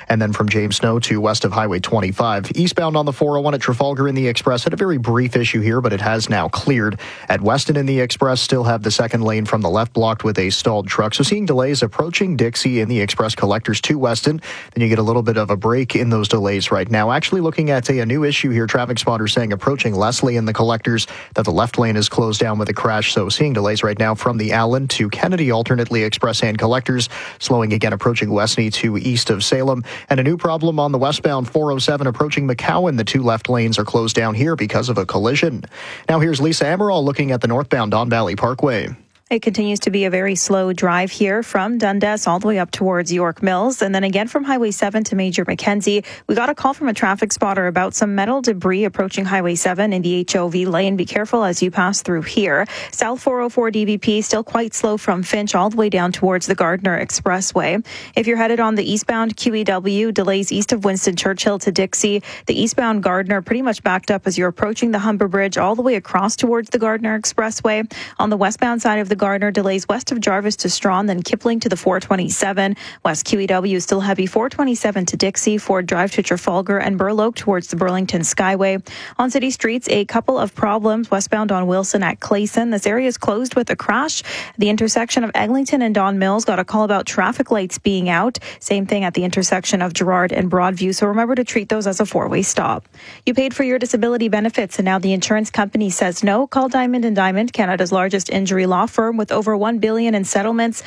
And then from James Snow to west of Highway 25. Eastbound on the 401 at Trafalgar in the Express had a very brief issue here, but it has now cleared. At Weston in the Express, still have the second lane from the left blocked with a stalled truck. So seeing delays approaching Dixie in the Express collectors to Weston. Then you get a little bit of a break in those delays right now. Actually looking at a new issue here. Traffic spotters saying approaching Leslie in the collectors that the left lane is closed down with a crash. So seeing delays right now from the Allen to Kennedy, alternately Express and collectors. Slowing again approaching Westney to east of Salem. And a new problem on the westbound 407 approaching McCowan. The two left lanes are closed down here because of a collision. Now here's Lisa Amaral looking at the northbound Don Valley Parkway. It continues to be a very slow drive here from Dundas all the way up towards York Mills. And then again from Highway 7 to Major Mackenzie. We got a call from a traffic spotter about some metal debris approaching Highway 7 in the HOV lane. Be careful as you pass through here. South 404 DVP still quite slow from Finch all the way down towards the Gardner Expressway. If you're headed on the eastbound QEW, delays east of Winston Churchill to Dixie. The eastbound Gardner pretty much backed up as you're approaching the Humber Bridge all the way across towards the Gardner Expressway. On the westbound side of the Gardner, delays west of Jarvis to Strawn, then Kipling to the 427. West QEW still heavy 427 to Dixie, Ford Drive to Trafalgar, and Burloak towards the Burlington Skyway. On city streets, a couple of problems westbound on Wilson at Clayson. This area is closed with a crash. The intersection of Eglinton and Don Mills got a call about traffic lights being out. Same thing at the intersection of Gerrard and Broadview, so remember to treat those as a four-way stop. You paid for your disability benefits, and now the insurance company says no. Call Diamond & Diamond, Canada's largest injury law firm with over $1 billion in settlements.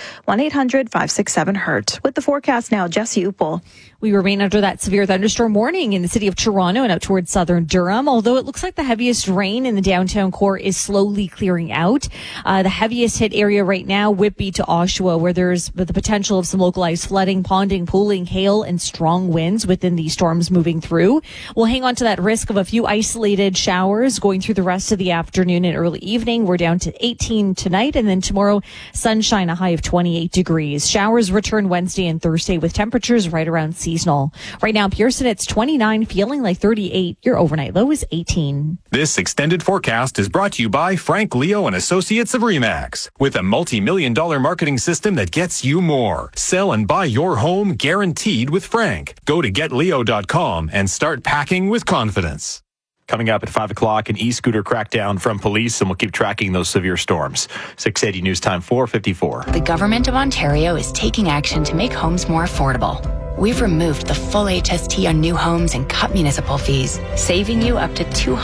1-800-567-HURT. With the forecast now, Jesse Upel. We remain under that severe thunderstorm warning in the city of Toronto and out towards southern Durham, although it looks like the heaviest rain in the downtown core is slowly clearing out. The heaviest hit area right now, Whitby to Oshawa, where there's the potential of some localized flooding, ponding, pooling, hail, and strong winds within these storms moving through. We'll hang on to that risk of a few isolated showers going through the rest of the afternoon and early evening. We're down to 18 tonight, and then tomorrow, sunshine, a high of 28 degrees. Showers return Wednesday and Thursday with temperatures right around seasonal. Right now, Pearson, it's 29, feeling like 38. Your overnight low is 18. This extended forecast is brought to you by Frank Leo and Associates of RE/MAX. With a multi-million-dollar marketing system that gets you more. Sell and buy your home guaranteed with Frank. Go to getleo.com and start packing with confidence. Coming up at 5 o'clock, an e-scooter crackdown from police, and we'll keep tracking those severe storms. 680 News Time 4:54. The Government of Ontario is taking action to make homes more affordable. We've removed the full HST on new homes and cut municipal fees, saving you up to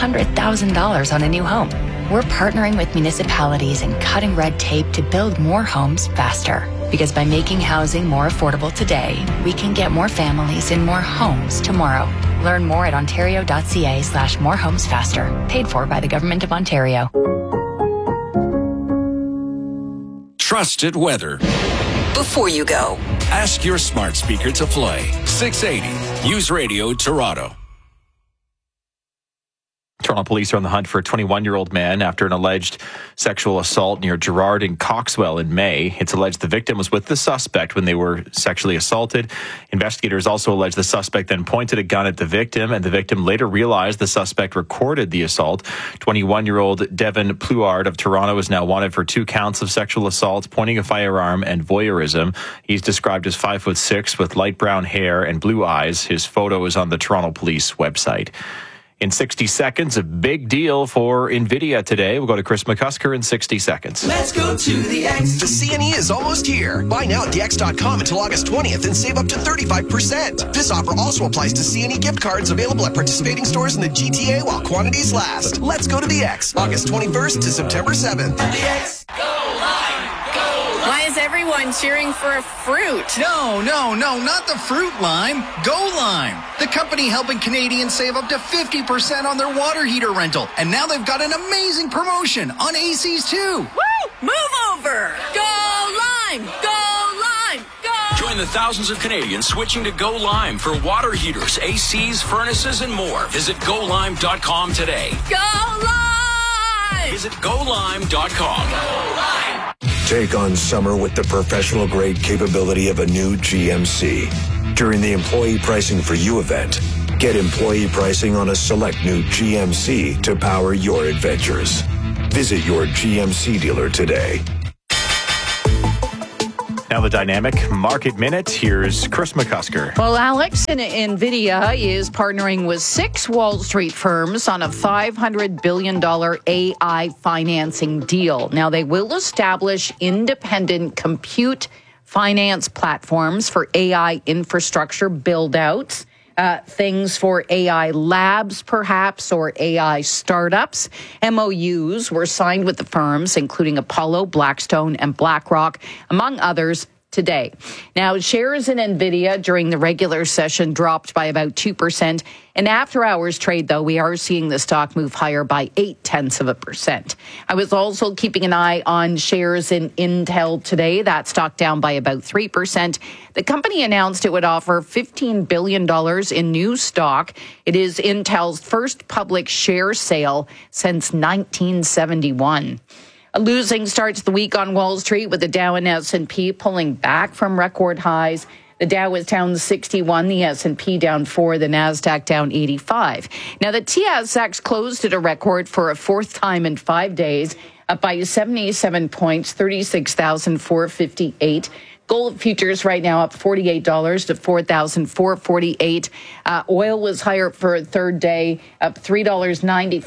$200,000 on a new home. We're partnering with municipalities and cutting red tape to build more homes faster. Because by making housing more affordable today, we can get more families in more homes tomorrow. Learn more at ontario.ca/morehomesfaster. Paid for by the Government of Ontario. Trusted weather. Before you go, ask your smart speaker to play 680 News Radio Toronto. Toronto police are on the hunt for a 21-year-old man after an alleged sexual assault near Gerrard and Coxwell in May. It's alleged the victim was with the suspect when they were sexually assaulted. Investigators also allege the suspect then pointed a gun at the victim, and the victim later realized the suspect recorded the assault. 21-year-old Devin Pluard of Toronto is now wanted for 2 counts of sexual assault, pointing a firearm, and voyeurism. He's described as 5'6" with light brown hair and blue eyes. His photo is on the Toronto Police website. In 60 seconds, a big deal for NVIDIA today. We'll go to Chris McCusker in 60 seconds. Let's go to the X. The CNE is almost here. Buy now at thex.com until August 20th and save up to 35%. This offer also applies to CNE gift cards available at participating stores in the GTA while quantities last. Let's go to the X. August 21st to September 7th. The X. Go live. Why is everyone cheering for a fruit? No, not the fruit lime. Go Lime, the company helping Canadians save up to 50% on their water heater rental. And now they've got an amazing promotion on ACs too. Woo! Move over! Go Lime! Go Lime! Go! Join the thousands of Canadians switching to Go Lime for water heaters, ACs, furnaces, and more. Visit GoLime.com today. Go Lime! Visit GoLime.com. Go Lime! Take on summer with the professional-grade capability of a new GMC. During the Employee Pricing for You event, get employee pricing on a select new GMC to power your adventures. Visit your GMC dealer today. Now the Dynamic Market Minute. Here's Chris McCusker. Well, Alex, NVIDIA is partnering with 6 Wall Street firms on a $500 billion AI financing deal. Now, they will establish independent compute finance platforms for AI infrastructure build-outs. Things for AI labs, perhaps, or AI startups. MOUs were signed with the firms, including Apollo, Blackstone, and BlackRock, among others, today. Now, shares in NVIDIA during the regular session dropped by about 2%. In after-hours trade, though, we are seeing the stock move higher by 0.8%. I was also keeping an eye on shares in Intel today. That stock down by about 3%. The company announced it would offer $15 billion in new stock. It is Intel's first public share sale since 1971. A losing start to the week on Wall Street with the Dow and S&P pulling back from record highs. The Dow was down 61, the S&P down 4, the Nasdaq down 85. Now, the TSX closed at a record for a fourth time in 5 days, up by 77 points, 36,458. Gold futures right now up $48 to $4,448. Oil was higher for a third day, up $3.95,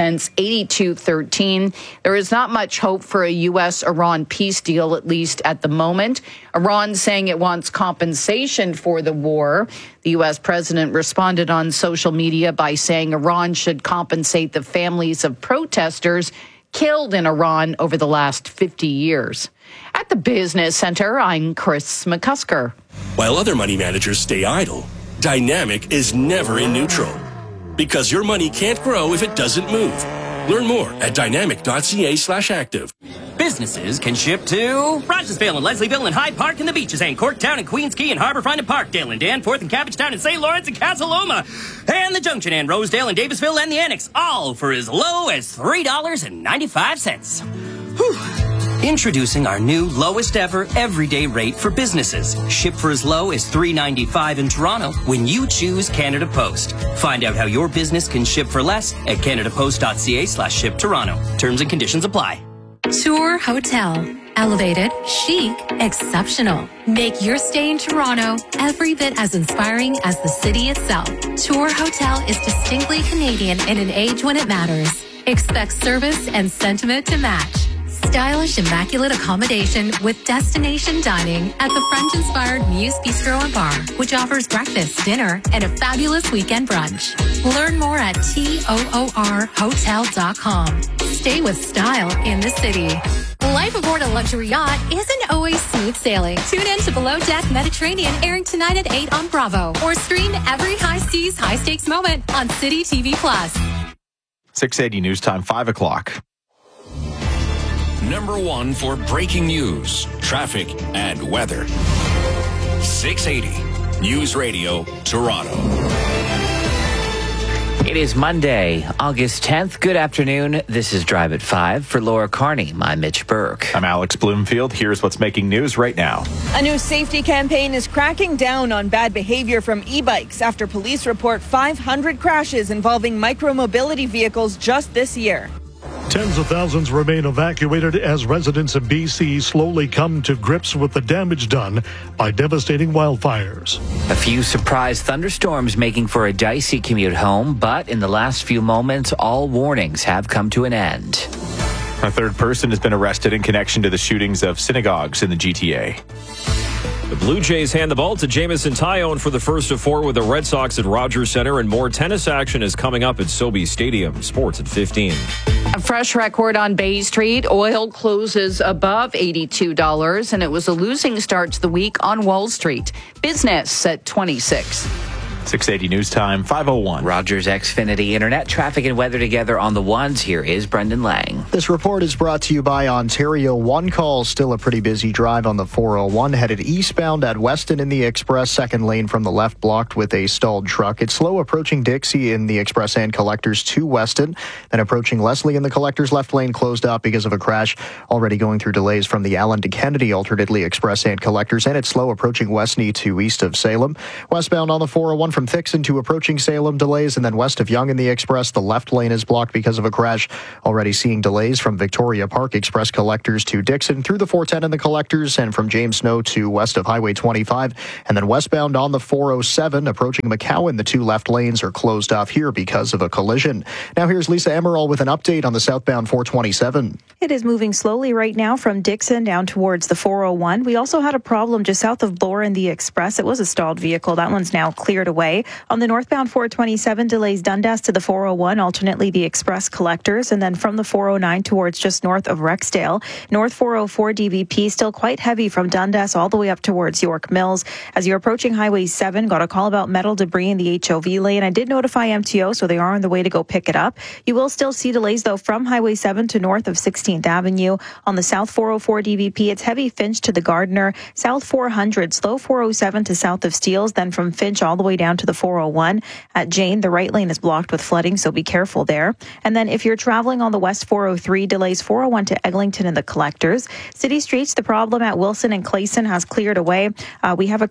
82.13. There is not much hope for a U.S.-Iran peace deal, at least at the moment. Iran saying it wants compensation for the war. The U.S. president responded on social media by saying Iran should compensate the families of protesters killed in Iran over the last 50 years. At the Business Center, I'm Chris McCusker. While other money managers stay idle, Dynamic is never in neutral. Because your money can't grow if it doesn't move. Learn more at dynamic.ca/active. Businesses can ship to Rogersville and Leslieville and Hyde Park and the Beaches and Corktown and Queens Quay and Harbourfront and Parkdale and Danforth and Cabbagetown and St. Lawrence and Casa Loma and the Junction and Rosedale and Davisville and the Annex, all for as low as $3.95. Whew. Introducing our new lowest ever everyday rate for businesses. Ship for as low as $3.95 in Toronto when you choose Canada Post. Find out how your business can ship for less at canadapost.ca/ship Toronto. Terms and conditions apply. Tour Hotel. Elevated, chic, exceptional. Make your stay in Toronto every bit as inspiring as the city itself. Tour Hotel is distinctly Canadian in an age when it matters. Expect service and sentiment to match. Stylish, immaculate accommodation with destination dining at the French-inspired Muse Bistro and Bar, which offers breakfast, dinner, and a fabulous weekend brunch. Learn more at toorhotel.com. Stay with style in the city. Life aboard a luxury yacht isn't always smooth sailing. Tune in to Below Deck Mediterranean, airing tonight at 8 on Bravo, or stream every high seas, high stakes moment on City TV Plus. 6:80 news time, 5 o'clock. Number 1 for breaking news, traffic, and weather. 680 News Radio, Toronto. It is Monday, August 10th. Good afternoon. This is Drive at 5 for Laura Carney. I'm Mitch Burke. I'm Alex Bloomfield. Here's what's making news right now. A new safety campaign is cracking down on bad behavior from e-bikes after police report 500 crashes involving micromobility vehicles just this year. Tens of thousands remain evacuated as residents in BC slowly come to grips with the damage done by devastating wildfires. A few surprise thunderstorms making for a dicey commute home, but in the last few moments, all warnings have come to an end. A third person has been arrested in connection to the shootings of synagogues in the GTA. The Blue Jays hand the ball to Jamison Tyone for the first of 4 with the Red Sox at Rogers Center, and more tennis action is coming up at Sobeys Stadium. Sports at 15. A fresh record on Bay Street. Oil closes above $82, and it was a losing start to the week on Wall Street. Business at 26. 680 news time, 5:01. Rogers Xfinity Internet, traffic and weather together on the ones. Here is Brendan Lang. This report is brought to you by Ontario One Call. Still a pretty busy drive on the 401, headed eastbound at Weston in the Express. Second lane from the left blocked with a stalled truck. It's slow approaching Dixie in the Express and Collectors to Weston. Then approaching Leslie in the Collectors left lane closed up because of a crash. Already going through delays from the Allen to Kennedy, alternately Express and Collectors. And it's slow approaching Westney to east of Salem. Westbound on the 401 westbound from Thixon to approaching Salem, delays, and then west of Yonge in the Express, the left lane is blocked because of a crash. Already seeing delays from Victoria Park Express collectors to Dixon through the 410 and the collectors, and from James Snow to west of Highway 25, and then westbound on the 407 approaching McCowan. The two left lanes are closed off here because of a collision. Now here's Lisa Emerald with an update on the southbound 427. It is moving slowly right now from Dixon down towards the 401. We also had a problem just south of Bloor in the Express. It was a stalled vehicle. That one's now cleared away. On the northbound 427, delays Dundas to the 401, alternately the Express collectors, and then from the 409 towards just north of Rexdale. North 404 DVP still quite heavy from Dundas all the way up towards York Mills. As you're approaching Highway 7, got a call about metal debris in the HOV lane. I did notify MTO, so they are on the way to go pick it up. You will still see delays, though, from Highway 7 to north of 16th Avenue. On the South 404 DVP, it's heavy Finch to the Gardner. South 400, slow 407 to south of Steeles, then from Finch all the way down to the 401. At Jane, the right lane is blocked with flooding, so be careful there. And then if you're traveling on the West 403, delays 401 to Eglinton and the collectors. City Streets, the problem at Wilson and Clayson has cleared away. We have a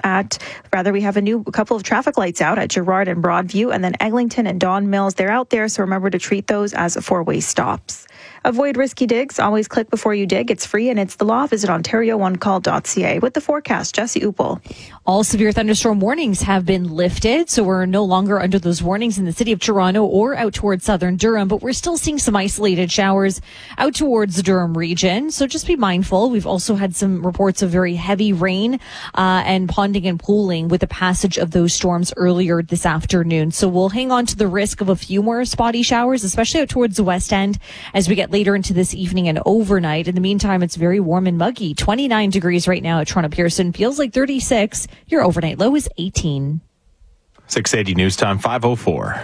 couple of traffic lights out at Gerrard and Broadview, and then Eglinton and Don Mills, they're out there, so remember to treat those as four-way stops. Avoid risky digs. Always click before you dig. It's free and it's the law. Visit OntarioOneCall.ca. With the forecast, Jesse Upel. All severe thunderstorm warnings have been lifted, so we're no longer under those warnings in the city of Toronto or out towards southern Durham, but we're still seeing some isolated showers out towards the Durham region, so just be mindful. We've also had some reports of very heavy rain and ponding and pooling with the passage of those storms earlier this afternoon, so we'll hang on to the risk of a few more spotty showers, especially out towards the west end as we get later into this evening and overnight. In the meantime, it's very warm and muggy. 29 degrees right now at Toronto Pearson. Feels like 36. Your overnight low is 18. 680 News Time, 5:04.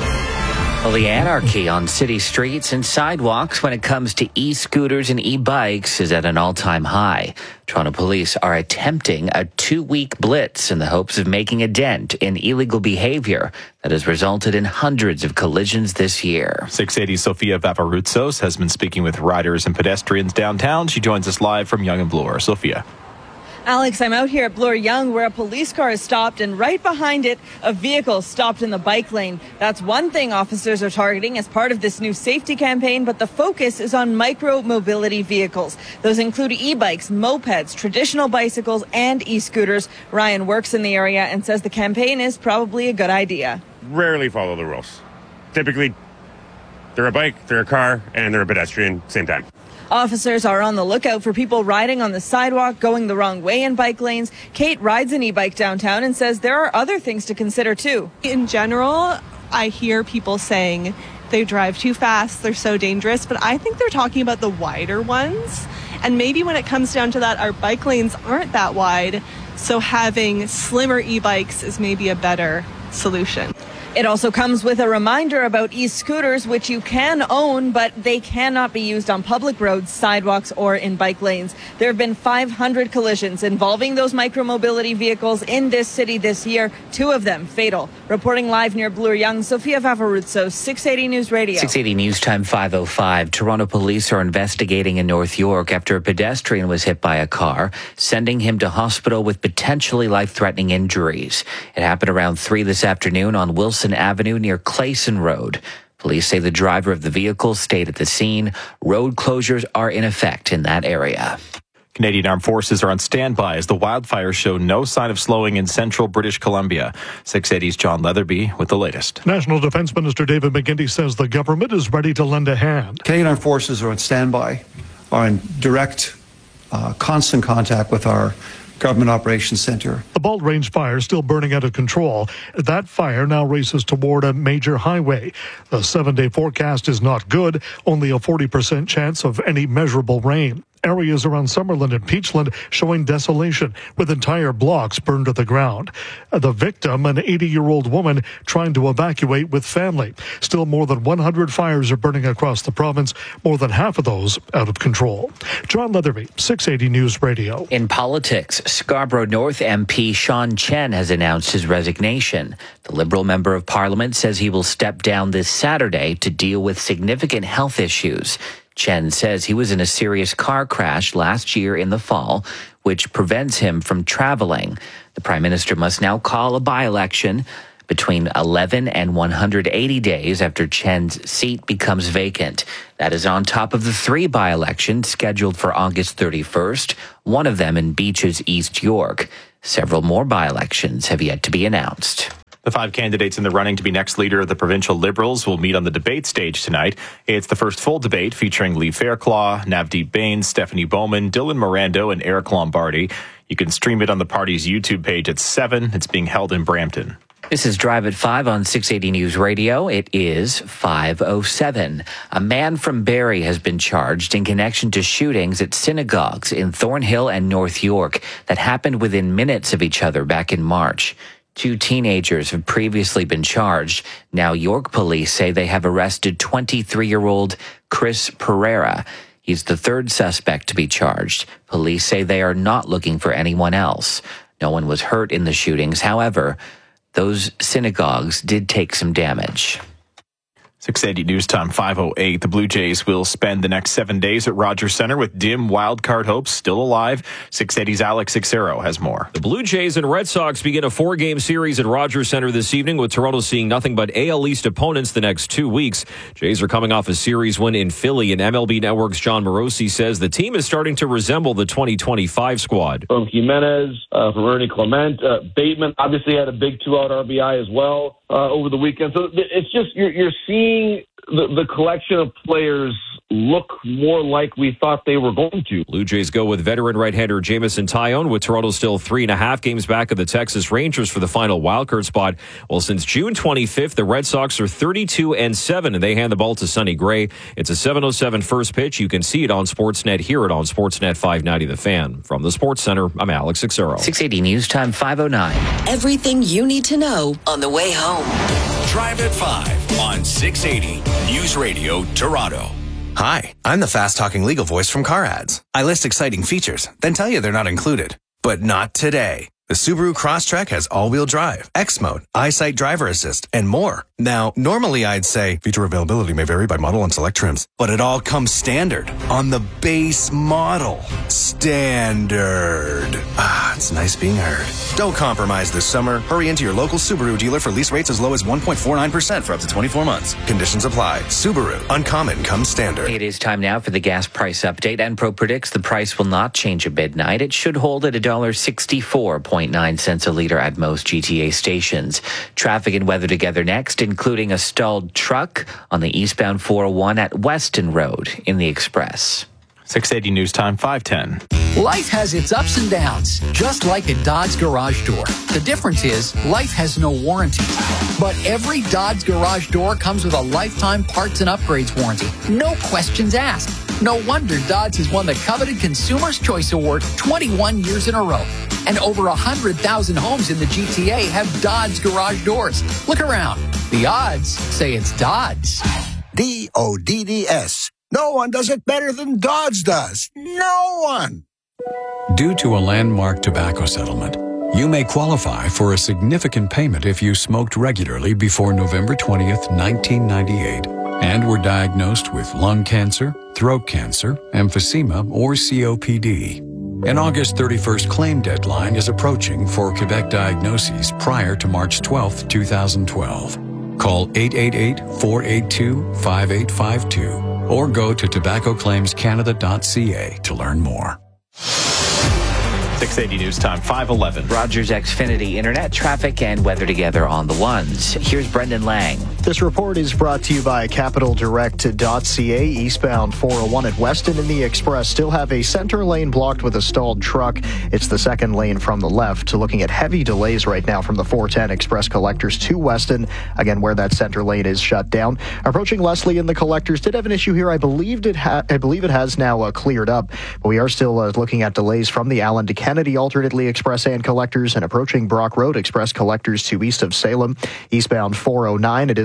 Well, the anarchy on city streets and sidewalks when it comes to e-scooters and e-bikes is at an all-time high. Toronto police are attempting a 2-week blitz in the hopes of making a dent in illegal behavior that has resulted in hundreds of collisions this year. 680 Sophia Vavaroutsos has been speaking with riders and pedestrians downtown. She joins us live from Yonge and Bloor. Sophia. Alex, I'm out here at Bloor Yonge where a police car is stopped, and right behind it, a vehicle stopped in the bike lane. That's one thing officers are targeting as part of this new safety campaign, but the focus is on micro-mobility vehicles. Those include e-bikes, mopeds, traditional bicycles, and e-scooters. Ryan works in the area and says the campaign is probably a good idea. Rarely follow the rules. Typically, they're a bike, they're a car, and they're a pedestrian, same time. Officers are on the lookout for people riding on the sidewalk, going the wrong way in bike lanes. Kate rides an e-bike downtown and says there are other things to consider too. In general, I hear people saying they drive too fast, they're so dangerous, but I think they're talking about the wider ones. And maybe when it comes down to that, our bike lanes aren't that wide, so having slimmer e-bikes is maybe a better solution. It also comes with a reminder about e-scooters, which you can own, but they cannot be used on public roads, sidewalks, or in bike lanes. There have been 500 collisions involving those micromobility vehicles in this city this year, 2 of them fatal. Reporting live near Bloor Yonge, Sophia Vavaroutsos, 680 News Radio. 680 News Time, 5:05. Toronto police are investigating in North York after a pedestrian was hit by a car, sending him to hospital with potentially life-threatening injuries. It happened around 3 this afternoon on Wilson Avenue near Clayson Road. Police say the driver of the vehicle stayed at the scene. Road closures are in effect in that area. Canadian Armed Forces are on standby as the wildfires show no sign of slowing in central British Columbia. 680's John Leatherby with the latest. National Defence Minister David McGuinty says the government is ready to lend a hand. Canadian Armed Forces are on standby, are in direct, constant contact with our Government Operations Center. The Bald Range fire is still burning out of control. That fire now races toward a major highway. The 7-day forecast is not good, only a 40% chance of any measurable rain. Areas around Summerland and Peachland showing desolation, with entire blocks burned to the ground. The victim, an 80-year-old woman, trying to evacuate with family. Still more than 100 fires are burning across the province, more than half of those out of control. John Leatherby, 680 News Radio. In politics, Scarborough North MP Sean Chen has announced his resignation. The Liberal Member of Parliament says he will step down this Saturday to deal with significant health issues. Chen says he was in a serious car crash last year in the fall, which prevents him from traveling. The Prime Minister must now call a by-election between 11 and 180 days after Chen's seat becomes vacant. That is on top of the 3 by-elections scheduled for August 31st, one of them in Beaches, East York. Several more by-elections have yet to be announced. The 5 candidates in the running to be next leader of the provincial Liberals will meet on the debate stage tonight. It's the first full debate featuring Lee Fairclough, Navdeep Bains, Stephanie Bowman, Dylan Morando, and Eric Lombardi. You can stream it on the party's YouTube page at 7. It's being held in Brampton. This is Drive at 5 on 680 News Radio. It is 5:07. A man from Barrie has been charged in connection to shootings at synagogues in Thornhill and North York that happened within minutes of each other back in March. 2 teenagers have previously been charged. Now York police say they have arrested 23-year-old Chris Pereira. He's the 3rd suspect to be charged. Police say they are not looking for anyone else. No one was hurt in the shootings. However, those synagogues did take some damage. 680 News Time, 5:08. The Blue Jays will spend the next 7 days at Rogers Centre with dim wildcard hopes still alive. 680's Alex Xero has more. The Blue Jays and Red Sox begin a 4-game series at Rogers Centre this evening, with Toronto seeing nothing but AL East opponents the next 2 weeks. Jays are coming off a series win in Philly, and MLB Network's John Morosi says the team is starting to resemble the 2025 squad. From Jimenez, from Ernie Clement, Bateman obviously had a big 2-out RBI as well over the weekend. So it's just you're seeing the collection of players look more like we thought they were going to. Blue Jays go with veteran right-hander Jameson Taillon, with Toronto still 3.5 games back of the Texas Rangers for the final wildcard spot. Well, since June 25th, the Red Sox are 32-7, and they hand the ball to Sonny Gray. It's a 7:07 first pitch. You can see it on Sportsnet, hear it on Sportsnet 590 The Fan. From the Sports Center, I'm Alex Xero. 680 News Time, 5:09. Everything you need to know on the way home. Drive at 5 on 680 News Radio Toronto. Hi, I'm the fast-talking legal voice from Car Ads. I list exciting features, then tell you they're not included. But not today. The Subaru Crosstrek has all-wheel drive, X-Mode, EyeSight Driver Assist, and more. Now, normally I'd say feature availability may vary by model and select trims, but it all comes standard on the base model. Standard. Ah, it's nice being heard. Don't compromise this summer. Hurry into your local Subaru dealer for lease rates as low as 1.49% for up to 24 months. Conditions apply. Subaru. Uncommon comes standard. It is time now for the gas price update. Enpro predicts the price will not change at midnight. It should hold at $1.64.9 a liter at most GTA stations. Traffic and weather together next, including a stalled truck on the eastbound 401 at Weston Road in the Express. 680 News Time, 5:10. Life has its ups and downs, just like a Dodge garage door. The difference is life has no warranty. But every Dodge garage door comes with a lifetime parts and upgrades warranty. No questions asked. No wonder Dodge has won the coveted Consumer's Choice Award 21 years in a row. And over 100,000 homes in the GTA have Dodge garage doors. Look around. The odds say it's Dodge. DODDS. No one does it better than Dodge does. No one. Due to a landmark tobacco settlement, you may qualify for a significant payment if you smoked regularly before November 20th, 1998, and were diagnosed with lung cancer, throat cancer, emphysema, or COPD. An August 31st claim deadline is approaching for Quebec diagnoses prior to March 12th, 2012. Call 888-482-5852 or go to tobaccoclaimscanada.ca to learn more. 680 News Time, 5:11. Rogers Xfinity Internet, traffic and weather together on the ones. Here's Brendan Lang. This report is brought to you by CapitalDirect.ca. Eastbound 401 at Weston and the Express still have a center lane blocked with a stalled truck. It's the second lane from the left. Looking at heavy delays right now from the 410 Express Collectors to Weston, again where that center lane is shut down. Approaching Leslie and the Collectors did have an issue here. I believe it has now cleared up, but we are still looking at delays from the Allen to Kennedy alternately Express and Collectors, and approaching Brock Road Express Collectors to east of Salem. Eastbound 409, it is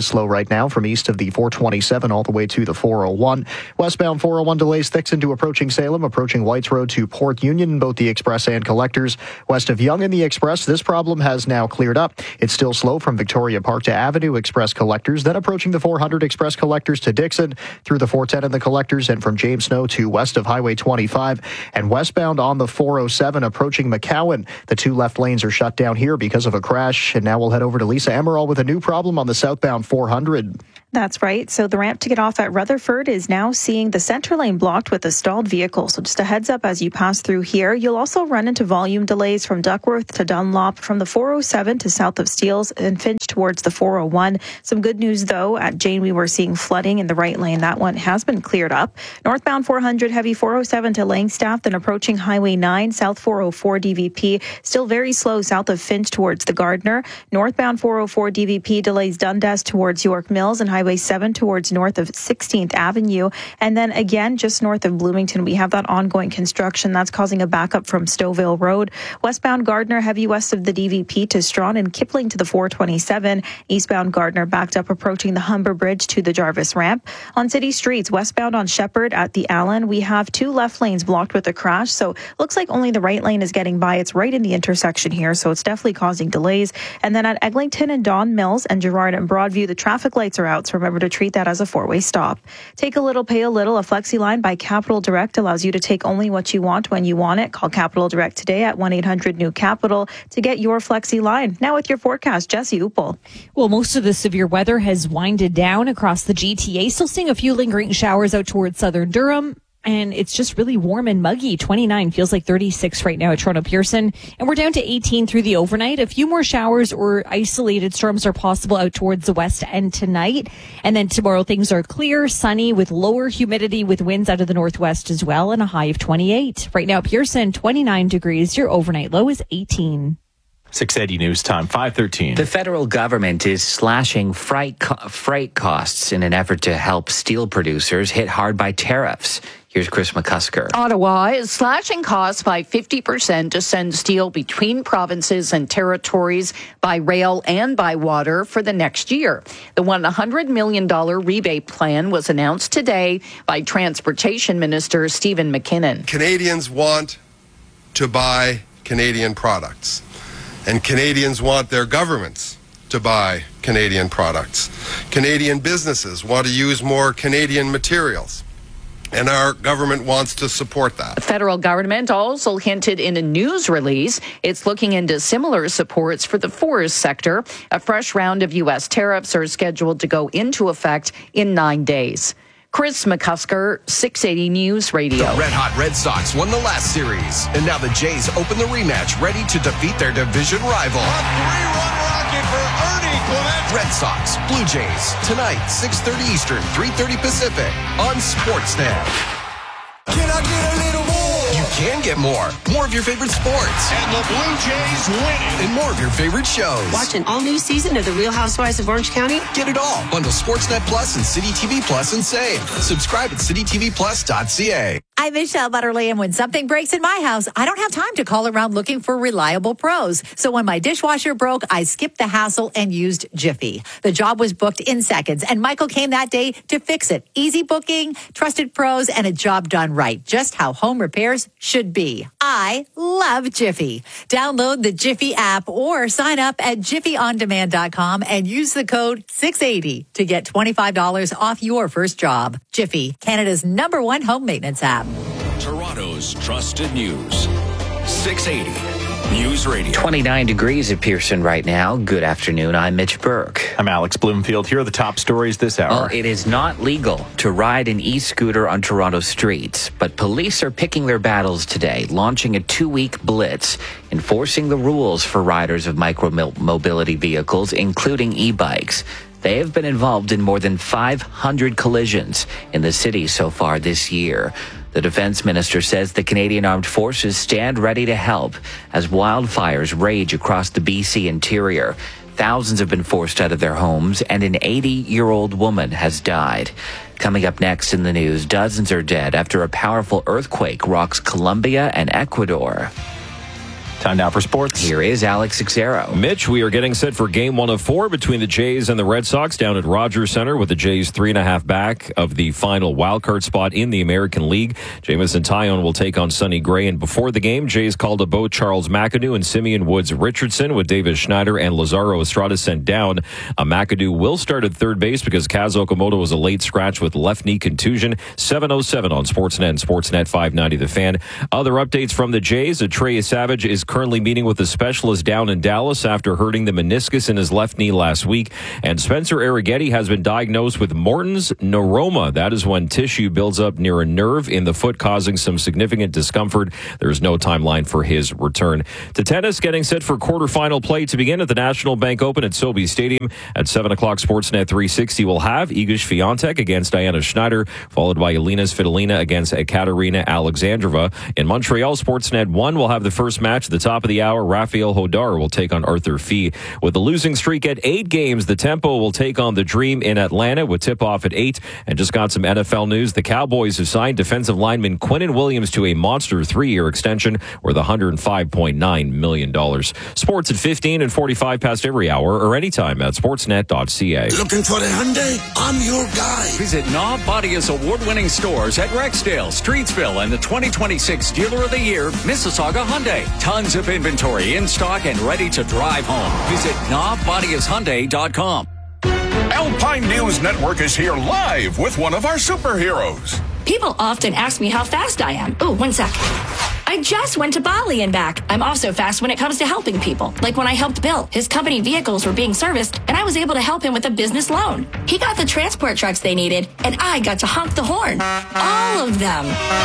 slow right now from east of the 427 all the way to the 401. Westbound 401 delays thicken to approaching Salem, approaching Whites Road to Port Union, both the express and collectors. West of Yonge in the express, this problem has now cleared up. It's still slow from Victoria Park to Avenue express collectors, then approaching the 400 express collectors to Dixon, through the 410 in the collectors, and from James Snow to west of Highway 25, and westbound on the 407 approaching McCowan. The two left lanes are shut down here because of a crash. And now we'll head over to Lisa Emerald with a new problem on the southbound 400. That's right. So the ramp to get off at Rutherford is now seeing the center lane blocked with a stalled vehicle. So just a heads up as you pass through here. You'll also run into volume delays from Duckworth to Dunlop, from the 407 to south of Steeles and Finch towards the 401. Some good news, though. At Jane, we were seeing flooding in the right lane. That one has been cleared up. Northbound 400 heavy 407 to Langstaff, then approaching Highway 9, south 404 DVP. Still very slow south of Finch towards the Gardner. Northbound 404 DVP delays Dundas towards York Mills and Highway 7 towards north of 16th Avenue. And then again, just north of Bloomington, we have that ongoing construction that's causing a backup from Stouffville Road. Westbound Gardner, heavy west of the DVP to Strawn and Kipling to the 427. Eastbound Gardner backed up approaching the Humber Bridge to the Jarvis Ramp. On city streets, westbound on Shepherd at the Allen, we have two left lanes blocked with a crash. So looks like only the right lane is getting by. It's right in the intersection here, so it's definitely causing delays. And then at Eglinton and Don Mills and Gerard and Broadview, the traffic lights are out. So remember to treat that as a four-way stop. Take a little, pay a little. A Flexi line by Capital Direct allows you to take only what you want when you want it. Call Capital Direct today at 1-800-NEW-CAPITAL to get your Flexi line. Now with your forecast, Jesse Upel. Well, most of the severe weather has winded down across the GTA. Still seeing a few lingering showers out towards southern Durham. And it's just really warm and muggy. 29 feels like 36 right now at Toronto Pearson. And we're down to 18 through the overnight. A few more showers or isolated storms are possible out towards the west end tonight. And then tomorrow things are clear, sunny with lower humidity with winds out of the northwest as well, and a high of 28. Right now, Pearson, 29 degrees. Your overnight low is 18. 680 News Time, 5:13. The federal government is slashing freight costs in an effort to help steel producers hit hard by tariffs. Here's Chris McCusker. Ottawa is slashing costs by 50% to send steel between provinces and territories by rail and by water for the next year. The $100 million rebate plan was announced today by Transportation Minister Stephen McKinnon. Canadians want to buy Canadian products, and Canadians want their governments to buy Canadian products. Canadian businesses want to use more Canadian materials, and our government wants to support that. The federal government also hinted in a news release it's looking into similar supports for the forest sector. A fresh round of U.S. tariffs are scheduled to go into effect in 9 days. Chris McCusker, 680 News Radio. The Red Hot Red Sox won the last series, and now the Jays open the rematch, ready to defeat their division rival. A three-run rocket for Ernie Clement. Red Sox, Blue Jays, tonight, 6:30 Eastern, 3:30 Pacific, on Sportsnet. Can I get a little more? You can get more. More of your favorite sports. And the Blue Jays win it. And more of your favorite shows. Watch an all-new season of The Real Housewives of Orange County. Get it all. Bundle Sportsnet Plus and City TV Plus and save. Subscribe at citytvplus.ca. I'm Michelle Butterly, and when something breaks in my house, I don't have time to call around looking for reliable pros. So when my dishwasher broke, I skipped the hassle and used Jiffy. The job was booked in seconds, and Michael came that day to fix it. Easy booking, trusted pros, and a job done right. Just how home repairs should be. I love Jiffy. Download the Jiffy app or sign up at jiffyondemand.com and use the code 680 to get $25 off your first job. Jiffy, Canada's #1 home maintenance app. Toronto's trusted news. 680 News Radio. 29 degrees at Pearson right now. Good afternoon. I'm Mitch Burke. I'm Alex Bloomfield. Here are the top stories this hour. Well, it is not legal to ride an e-scooter on Toronto streets, but police are picking their battles today, launching a 2-week blitz, enforcing the rules for riders of micro-mobility vehicles, including e-bikes. They have been involved in more than 500 collisions in the city so far this year. The defense minister says the Canadian Armed Forces stand ready to help as wildfires rage across the BC interior. Thousands have been forced out of their homes, and an 80-year-old woman has died. Coming up next in the news, dozens are dead after a powerful earthquake rocks Colombia and Ecuador. Time now for sports. Here is Alex Xero. Mitch, we are getting set for game 1 of 4 between the Jays and the Red Sox down at Rogers Center, with the Jays 3.5 back of the final wildcard spot in the American League. Jamison Tyone will take on Sonny Gray, and before the game, Jays called up both Charles McAdoo and Simeon Woods Richardson, with Davis Schneider and Lazaro Estrada sent down. McAdoo will start at third base because Kaz Okamoto was a late scratch with left knee contusion. 7:07 on Sportsnet and Sportsnet 590 The Fan. Other updates from the Jays: Trey Savage is currently meeting with a specialist down in Dallas after hurting the meniscus in his left knee last week. And Spencer Arrighetti has been diagnosed with Morton's neuroma. That is when tissue builds up near a nerve in the foot, causing some significant discomfort. There is no timeline for his return. To tennis, getting set for quarterfinal play to begin at the National Bank Open at SoBi Stadium. At 7 o'clock, Sportsnet 360 will have Iga Swiatek against Diana Schneider, followed by Elina Svitolina against Ekaterina Alexandrova. In Montreal, Sportsnet 1 will have the first match at the top of the hour. Rafael Hodar will take on Arthur Fee. With the losing streak at 8 games, the Tempo will take on the Dream in Atlanta with tip-off at 8. And just got some NFL news. The Cowboys have signed defensive lineman Quinnen Williams to a monster 3-year extension worth $105.9 million. Sports at 15 and 45 past every hour or anytime at sportsnet.ca. Looking for a Hyundai? I'm your guy. Visit Knob Bodia's award-winning stores at Rexdale, Streetsville, and the 2026 Dealer of the Year, Mississauga Hyundai. Tons of inventory in stock and ready to drive home. Visit knobbodiashyundai.com. Alpine News Network is here live with one of our superheroes. People often ask me how fast I am. Oh, 1 sec. I just went to Bali and back. I'm also fast when it comes to helping people. Like when I helped Bill. His company vehicles were being serviced, and I was able to help him with a business loan. He got the transport trucks they needed, and I got to honk the horn. All of them.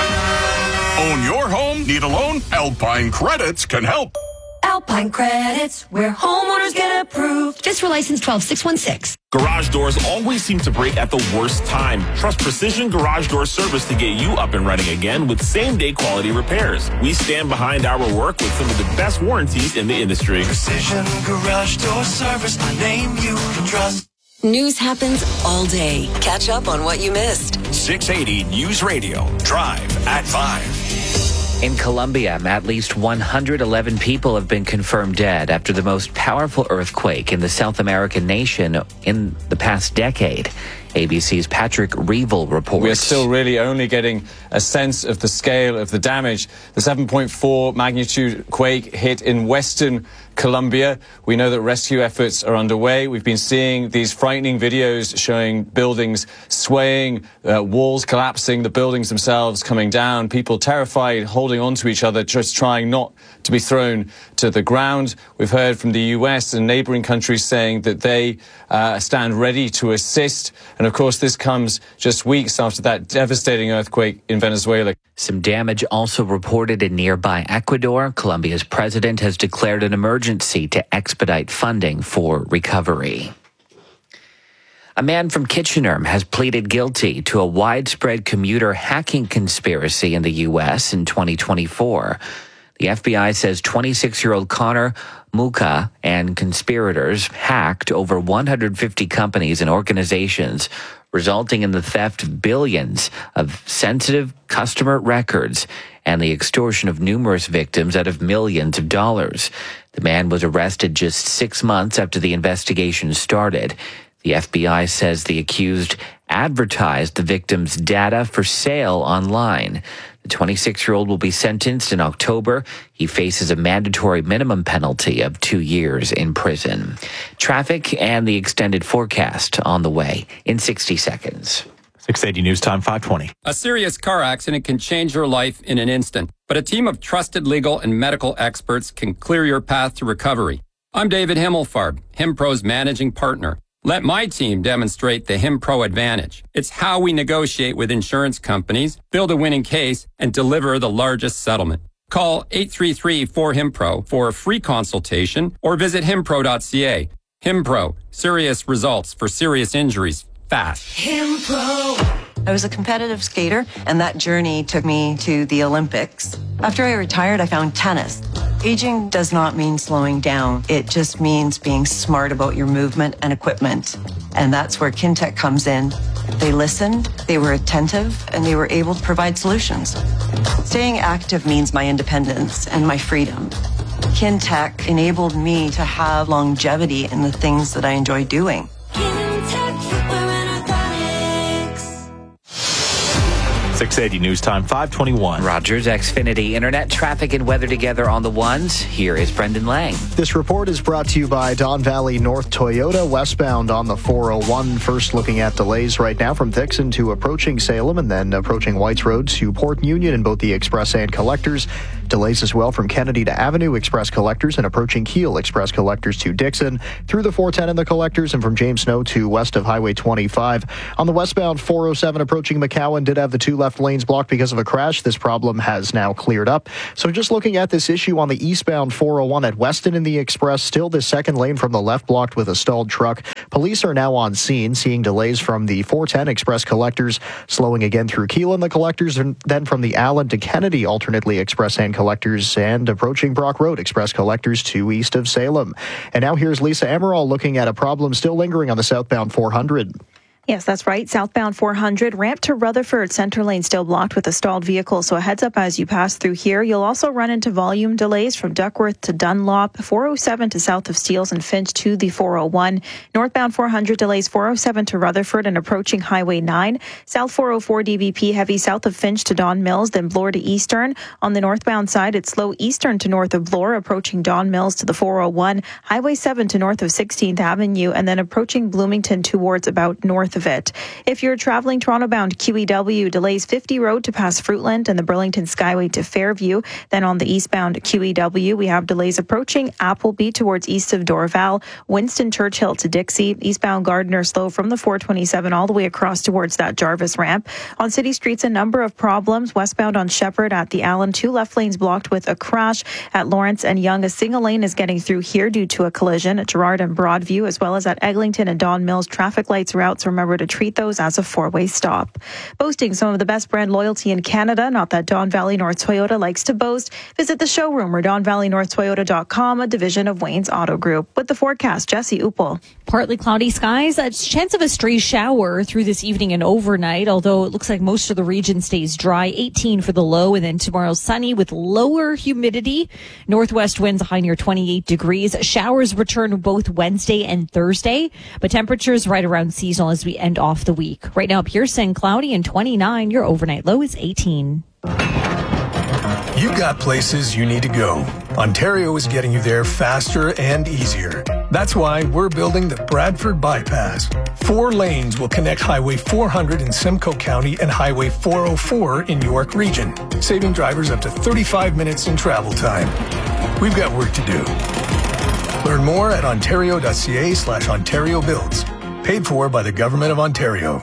Own your home? Need a loan? Alpine Credits can help. Alpine Credits, where homeowners get approved. Just for license 12616. Garage doors always seem to break at the worst time. Trust Precision Garage Door Service to get you up and running again with same-day quality repairs. We stand behind our work with some of the best warranties in the industry. Precision Garage Door Service, a name you can trust. News happens all day. Catch up on what you missed. 680 News Radio. Drive at 5. In Colombia, at least 111 people have been confirmed dead after the most powerful earthquake in the South American nation in the past decade. ABC's Patrick Reevell reports. We are still really only getting a sense of the scale of the damage. The 7.4 magnitude quake hit in western Colombia. We know that rescue efforts are underway. We've been seeing these frightening videos showing buildings swaying, walls collapsing, the buildings themselves coming down, people terrified, holding on to each other, just trying not to be thrown to the ground. We've heard from the US and neighboring countries saying that they stand ready to assist. And of course, this comes just weeks after that devastating earthquake in Venezuela. Some damage also reported in nearby Ecuador. Colombia's president has declared an emergency to expedite funding for recovery. A man from Kitchener has pleaded guilty to a widespread commuter hacking conspiracy in the U.S. in 2024. The FBI says 26-year-old Connor Muka and conspirators hacked over 150 companies and organizations, resulting in the theft of billions of sensitive customer records and the extortion of numerous victims out of millions of dollars. The man was arrested just 6 months after the investigation started. The FBI says the accused advertised the victim's data for sale online. The 26-year-old will be sentenced in October. He faces a mandatory minimum penalty of 2 years in prison. Traffic and the extended forecast on the way in 60 seconds. 680 News Time, 520. A serious car accident can change your life in an instant, but a team of trusted legal and medical experts can clear your path to recovery. I'm David Himmelfarb, HimPro's managing partner. Let my team demonstrate the HimPro advantage. It's how we negotiate with insurance companies, build a winning case, and deliver the largest settlement. Call 833-4HIMPRO for a free consultation or visit himpro.ca. HimPro, serious results for serious injuries, fast. HimPro. I was a competitive skater, and that journey took me to the Olympics. After I retired, I found tennis. Aging does not mean slowing down. It just means being smart about your movement and equipment. And that's where Kintec comes in. They listened, they were attentive, and they were able to provide solutions. Staying active means my independence and my freedom. Kintech enabled me to have longevity in the things that I enjoy doing. 680 News Time, 521. Rogers Xfinity Internet traffic and weather together on the ones. Here is Brendan Lang. This report is brought to you by Don Valley North Toyota, westbound on the 401. First looking at delays right now from Dixon to approaching Salem and then approaching Whites Road to Port Union in both the express and collectors. Delays as well from Kennedy to Avenue Express collectors and approaching Keele Express collectors to Dixon, through the 410 and the collectors, and from James Snow to west of Highway 25. On the westbound 407 approaching McCowan, did have the two left lanes blocked because of a crash. This problem has now cleared up. So just looking at this issue on the eastbound 401 at Weston in the Express, still the second lane from the left blocked with a stalled truck. Police are now on scene, seeing delays from the 410 Express collectors, slowing again through Keele and the collectors, and then from the Allen to Kennedy alternately Express and collectors, and approaching Brock Road Express collectors to east of Salem. And now here's Lisa Emerald looking at a problem still lingering on the southbound 400. Yes, that's right. Southbound 400, ramp to Rutherford, center lane still blocked with a stalled vehicle. So a heads up as you pass through here. You'll also run into volume delays from Duckworth to Dunlop, 407 to south of Steeles and Finch to the 401. Northbound 400 delays 407 to Rutherford and approaching Highway 9. South 404 DVP heavy south of Finch to Don Mills, then Bloor to Eastern. On the northbound side, it's slow eastern to north of Bloor, approaching Don Mills to the 401. Highway 7 to north of 16th Avenue, and then approaching Bloomington towards about north of it. If you're traveling Toronto-bound QEW, delays 50 Road to pass Fruitland and the Burlington Skyway to Fairview. Then on the eastbound QEW, we have delays approaching Appleby towards east of Dorval, Winston Churchill to Dixie, eastbound Gardiner slow from the 427 all the way across towards that Jarvis ramp. On city streets, a number of problems. Westbound on Shepherd at the Allen, two left lanes blocked with a crash. At Lawrence and Yonge, a single lane is getting through here due to a collision at Gerrard and Broadview, as well as at Eglinton and Don Mills. Traffic lights routes, remember to treat those as a four-way stop. Boasting some of the best brand loyalty in Canada, not that Don Valley North Toyota likes to boast. Visit the showroom or DonValleyNorthToyota.com, a division of Wayne's Auto Group. With the forecast, Jesse Uppel. Partly cloudy skies, a chance of a stray shower through this evening and overnight, although it looks like most of the region stays dry. 18 for the low, and then tomorrow sunny with lower humidity. Northwest winds a high near 28 degrees. Showers return both Wednesday and Thursday, but temperatures right around seasonal as we end off the week. Right now, Pearson, cloudy and 29. Your overnight low is 18. You've got places you need to go. Ontario is getting you there faster and easier. That's why we're building the Bradford Bypass. 4 lanes will connect Highway 400 in Simcoe County and Highway 404 in York Region, saving drivers up to 35 minutes in travel time. We've got work to do. Learn more at ontario.ca/Ontario Builds. Paid for by the Government of Ontario.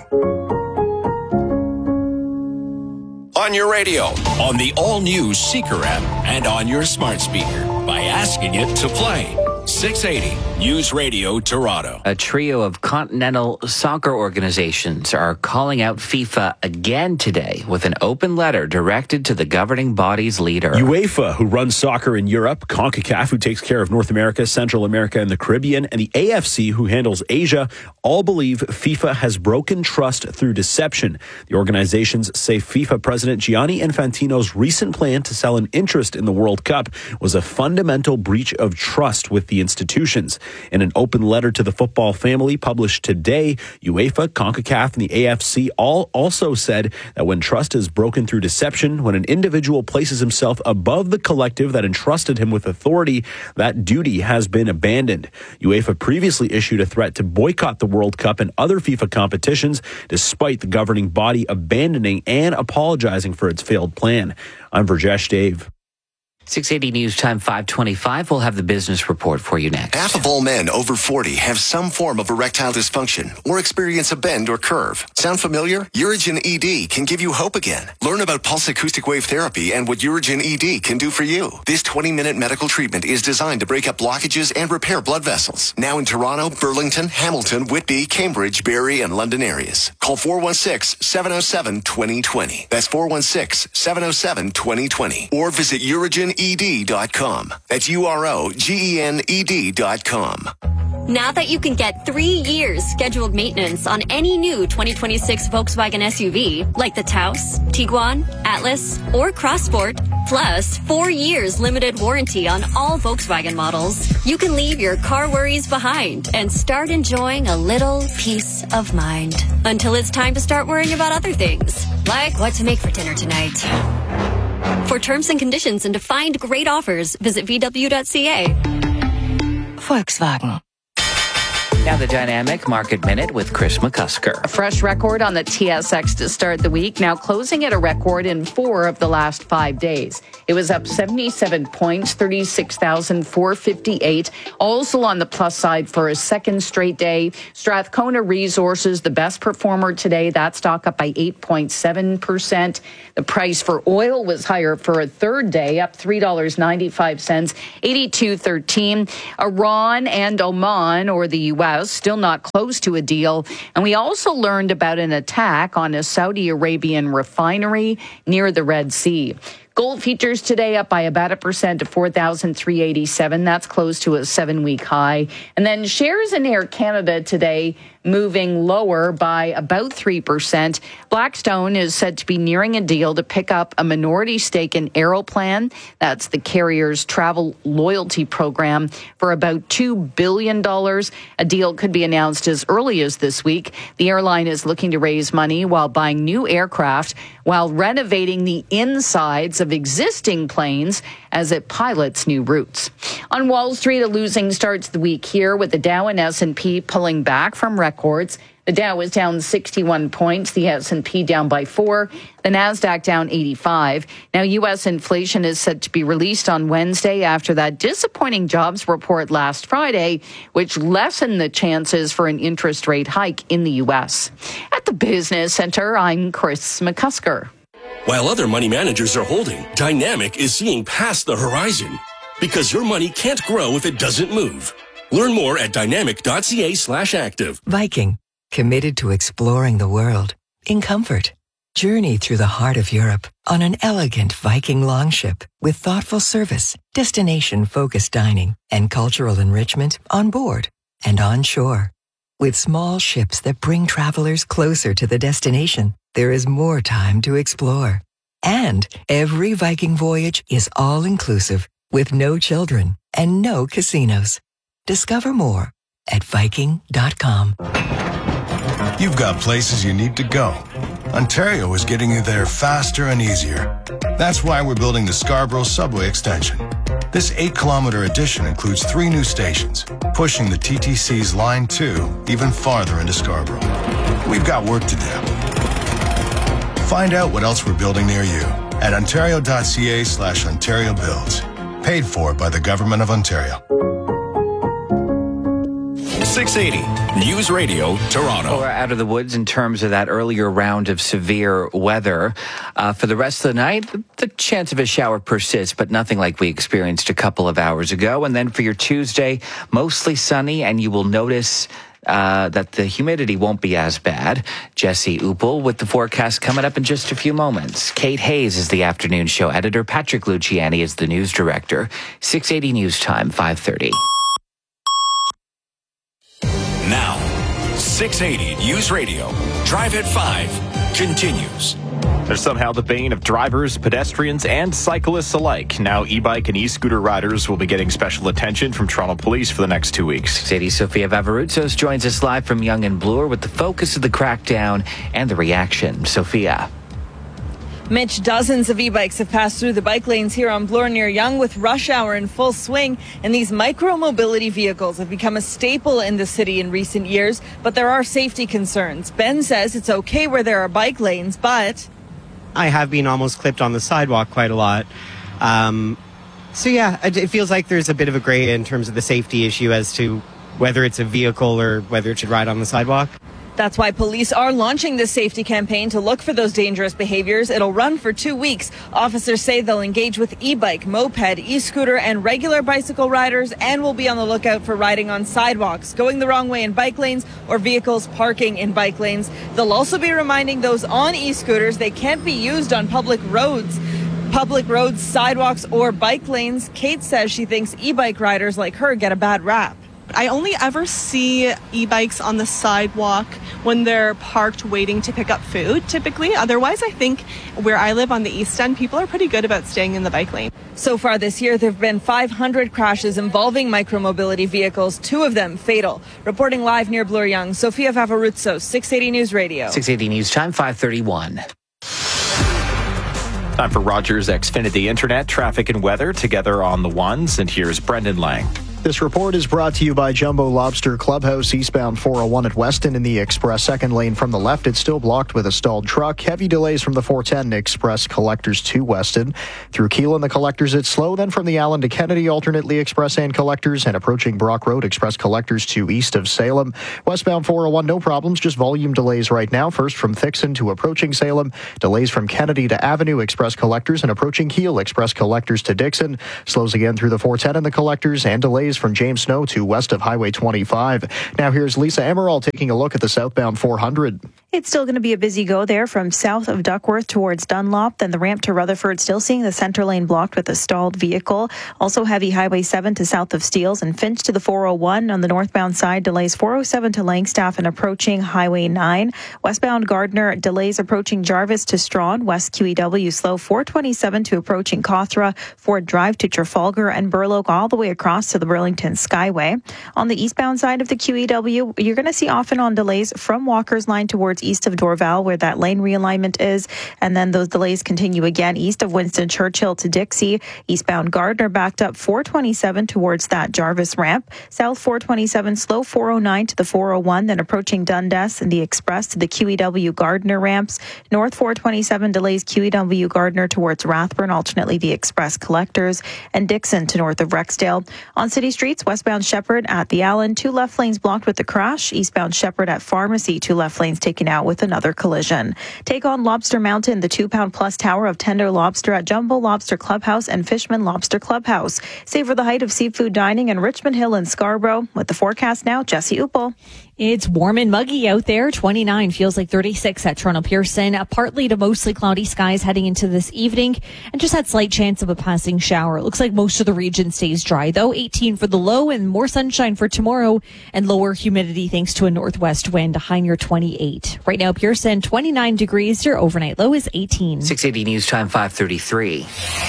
On your radio, on the all-new Seeker app, and on your smart speaker by asking it to play. 680 News Radio Toronto. A trio of continental soccer organizations are calling out FIFA again today with an open letter directed to the governing body's leader. UEFA, who runs soccer in Europe, CONCACAF, who takes care of North America, Central America, and the Caribbean, and the AFC, who handles Asia, all believe FIFA has broken trust through deception. The organizations say FIFA President Gianni Infantino's recent plan to sell an interest in the World Cup was a fundamental breach of trust with the institutions. In an open letter to the football family published today, UEFA, CONCACAF, and the AFC all also said that when trust is broken through deception, when an individual places himself above the collective that entrusted him with authority, that duty has been abandoned. UEFA previously issued a threat to boycott the World Cup and other FIFA competitions, despite the governing body abandoning and apologizing for its failed plan. I'm Virjesh Dave. 680 News Time 525. We'll have the business report for you next. Half of all men over 40 have some form of erectile dysfunction or experience a bend or curve. Sound familiar? Urigen ED can give you hope again. Learn about pulse acoustic wave therapy and what Urigen ED can do for you. This 20-minute medical treatment is designed to break up blockages and repair blood vessels. Now in Toronto, Burlington, Hamilton, Whitby, Cambridge, Barrie, and London areas. Call 416-707-2020. That's 416-707-2020. Or visit Urigen urogened.com. That's urogened.com. Now that you can get 3 years scheduled maintenance on any new 2026 Volkswagen SUV, like the Taos, Tiguan, Atlas, or Crossport, plus 4 years limited warranty on all Volkswagen models, you can leave your car worries behind and start enjoying a little peace of mind. Until it's time to start worrying about other things, like what to make for dinner tonight. For terms and conditions and to find great offers, visit VW.ca. Volkswagen. Now the Dynamic Market Minute with Chris McCusker. A fresh record on the TSX to start the week, now closing at a record in 4 of the last 5 days. It was up 77 points, 36,458. Also on the plus side for a second straight day. Strathcona Resources, the best performer today. That stock up by 8.7%. The price for oil was higher for a third day, up $3.95, 82.13. Iran and Oman, or the U.S., still not close to a deal. And we also learned about an attack on a Saudi Arabian refinery near the Red Sea. Gold futures today up by about 1% to 4,387. That's close to a 7-week high. And then shares in Air Canada today moving lower by about 3%. Blackstone is said to be nearing a deal to pick up a minority stake in Aeroplan. That's the carrier's travel loyalty program for about $2 billion. A deal could be announced as early as this week. The airline is looking to raise money while buying new aircraft, while renovating the insides of existing planes as it pilots new routes. On Wall Street, a losing start to the week here, with the Dow and S&P pulling back from records. The Dow was down 61 points, the S&P down by 4, the NASDAQ down 85. Now, U.S. inflation is set to be released on Wednesday after that disappointing jobs report last Friday, which lessened the chances for an interest rate hike in the U.S. At the Business Center, I'm Chris McCusker. While other money managers are holding, Dynamic is seeing past the horizon. Because your money can't grow if it doesn't move. Learn more at dynamic.ca/active. Viking, committed to exploring the world in comfort. Journey through the heart of Europe on an elegant Viking longship with thoughtful service, destination-focused dining, and cultural enrichment on board and on shore. With small ships that bring travelers closer to the destination, there is more time to explore. And every Viking voyage is all-inclusive with no children and no casinos. Discover more at Viking.com. You've got places you need to go. Ontario is getting you there faster and easier. That's why we're building the Scarborough Subway Extension. This 8-kilometer addition includes 3 new stations, pushing the TTC's Line 2 even farther into Scarborough. We've got work to do. Find out what else we're building near you at ontario.ca/Ontario Builds. Paid for by the Government of Ontario. 680 News Radio, Toronto. We're out of the woods in terms of that earlier round of severe weather. For the rest of the night, the chance of a shower persists, but nothing like we experienced a couple of hours ago. And then for your Tuesday, mostly sunny, and you will notice that the humidity won't be as bad. Jesse Uppel with the forecast coming up in just a few moments. Kate Hayes is the afternoon show editor. Patrick Luciani is the news director. 680 News Time, 5:30. Now, 680 News Radio, Drive at 5, continues. They're somehow the bane of drivers, pedestrians, and cyclists alike. Now, e-bike and e-scooter riders will be getting special attention from Toronto Police for the next 2 weeks. 680 Sophia Vavaroutsos joins us live from Yonge and Bloor with the focus of the crackdown and the reaction. Sophia. Mitch, dozens of e-bikes have passed through the bike lanes here on Bloor near Yonge with rush hour in full swing, and these micro-mobility vehicles have become a staple in the city in recent years, but there are safety concerns. Ben says it's okay where there are bike lanes, but I have been almost clipped on the sidewalk quite a lot. So yeah, it feels like there's a bit of a gray in terms of the safety issue as to whether it's a vehicle or whether it should ride on the sidewalk. that's why police are launching this safety campaign to look for those dangerous behaviors. It'll run for 2 weeks. Officers say they'll engage with e-bike, moped, e-scooter, and regular bicycle riders, and will be on the lookout for riding on sidewalks, going the wrong way in bike lanes, or vehicles parking in bike lanes. They'll also be reminding those on e-scooters they can't be used on public roads. Public roads, sidewalks, or bike lanes, Kate says she thinks e-bike riders like her get a bad rap. I only ever see e-bikes on the sidewalk when they're parked waiting to pick up food, typically. Otherwise, I think where I live on the East End, people are pretty good about staying in the bike lane. So far this year, there have been 500 crashes involving micromobility vehicles, 2 of them fatal. Reporting live near Bloor Young, Sofia Favaruzzo, 680 News Radio. 680 News Time, 5:31. Time for Rogers Xfinity Internet, traffic and weather together on the ones. And here's Brendan Lang. This report is brought to you by Jumbo Lobster Clubhouse, eastbound 401 at Weston in the express second lane from the left. It's still blocked with a stalled truck. Heavy delays from the 410 express collectors to Weston. Through Keelan, the collectors, it's slow. Then from the Allen to Kennedy, alternately express and collectors, and approaching Brock Road, express collectors to east of Salem. Westbound 401, no problems, just volume delays right now. First from Thixon to approaching Salem. Delays from Kennedy to Avenue, express collectors, and approaching Keel, express collectors to Dixon. Slows again through the 410 and the collectors, and delays from James Snow to west of Highway 25. Now here's Lisa Emerald taking a look at the southbound 400. It's still going to be a busy go there from south of Duckworth towards Dunlop. Then the ramp to Rutherford, still seeing the center lane blocked with a stalled vehicle. Also heavy Highway 7 to south of Steeles and Finch to the 401. On the northbound side, delays 407 to Langstaff and approaching Highway 9. Westbound Gardner, delays approaching Jarvis to Strawn. West QEW slow 427 to approaching Cawthra. Ford Drive to Trafalgar and Burloak all the way across to the Burlington Skyway. On the eastbound side of the QEW, you're going to see off and on delays from Walker's Line towards east of Dorval, where that lane realignment is. And then those delays continue again east of Winston Churchill to Dixie. Eastbound Gardner backed up 427 towards that Jarvis ramp. South 427 slow 409 to the 401, then approaching Dundas and the express to the QEW Gardner ramps. North 427 delays QEW Gardner towards Rathburn, alternately the express collectors, and Dixon to north of Rexdale. On city streets, westbound Shepherd at the Allen, 2 left lanes blocked with the crash. Eastbound Shepherd at Pharmacy, 2 left lanes taken out with another collision. Take on Lobster Mountain, the 2-pound-plus tower of tender lobster at Jumbo Lobster Clubhouse and Fishman Lobster Clubhouse. Savor the height of seafood dining in Richmond Hill and Scarborough. With the forecast now, Jesse Uppel. It's warm and muggy out there. 29 feels like 36 at Toronto Pearson. Partly to mostly cloudy skies heading into this evening, and just that slight chance of a passing shower. It looks like most of the region stays dry, though. 18 for the low and more sunshine for tomorrow, and lower humidity thanks to a northwest wind, a high near 28. Right now, Pearson, 29 degrees. Your overnight low is 18. 680 News Time, 5:33.